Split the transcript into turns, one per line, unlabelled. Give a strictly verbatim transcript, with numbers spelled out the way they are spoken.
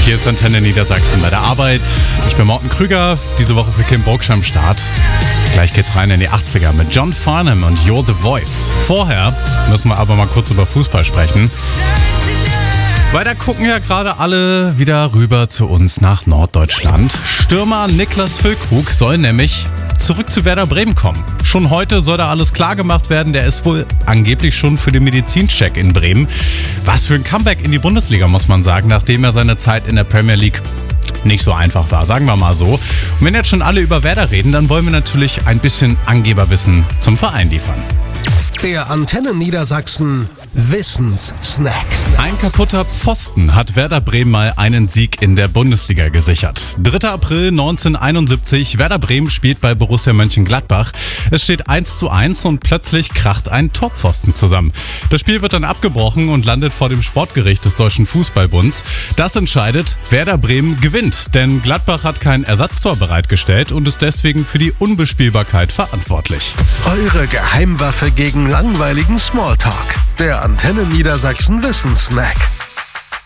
Hier ist Antenne Niedersachsen bei der Arbeit. Ich bin Morten Krüger, diese Woche für Kim Burgsch am Start. Gleich geht's rein in die achtziger mit John Farnham und You're the Voice. Vorher müssen wir aber mal kurz über Fußball sprechen. Weil da gucken ja gerade alle wieder rüber zu uns nach Norddeutschland. Stürmer Niklas Füllkrug soll nämlich zurück zu Werder Bremen kommen. Schon heute soll da alles klar gemacht werden. Der ist wohl angeblich schon für den Medizincheck in Bremen. Was für ein Comeback in die Bundesliga, muss man sagen, nachdem er seine Zeit in der Premier League nicht so einfach war, sagen wir mal so. Und wenn jetzt schon alle über Werder reden, dann wollen wir natürlich ein bisschen Angeberwissen zum Verein liefern.
Der Antenne Niedersachsen Wissenssnack.
Ein kaputter Pfosten hat Werder Bremen mal einen Sieg in der Bundesliga gesichert. dritter April neunzehnhunderteinundsiebzig, Werder Bremen spielt bei Borussia Mönchengladbach. Es steht eins zu eins und plötzlich kracht ein Torpfosten zusammen. Das Spiel wird dann abgebrochen und landet vor dem Sportgericht des Deutschen Fußballbunds. Das entscheidet, Werder Bremen gewinnt, denn Gladbach hat kein Ersatztor bereitgestellt und ist deswegen für die Unbespielbarkeit verantwortlich.
Eure Geheimwaffe gegen langweiligen Smalltalk. Der Antenne Niedersachsen Wissenssnack.